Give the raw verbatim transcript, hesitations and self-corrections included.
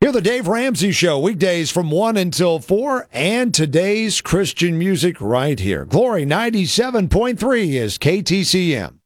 Hear the Dave Ramsey Show, weekdays from one until four, and today's Christian music right here. Glory ninety-seven point three is K T C M.